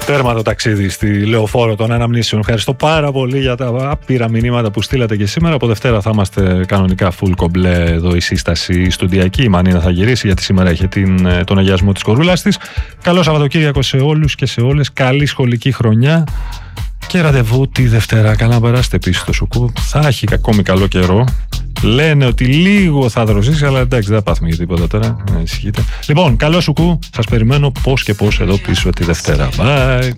Τέρμα το ταξίδι στη Λεωφόρο των Αναμνήσεων. Ευχαριστώ πάρα πολύ για τα άπειρα μηνύματα που στείλατε και σήμερα. Από Δευτέρα θα είμαστε κανονικά full κομπλέ εδώ, η σύσταση στοντιακή. Η Μανίνα θα γυρίσει γιατί σήμερα είχε τον αγιασμό της κορούλας της. Καλό Σαββατοκύριακο σε όλους και σε όλες. Καλή σχολική χρονιά. Και ραντεβού τη Δευτέρα. Καλά να περάσετε επίσης στο Σουκού. Θα έχει ακόμη καλό καιρό. Λένε ότι λίγο θα δροσίσει, αλλά εντάξει, δεν θα πάθουμε για τίποτα τώρα. Λοιπόν, καλό Σουκού. Σας περιμένω πώς και πώς εδώ πίσω τη Δευτέρα. Bye.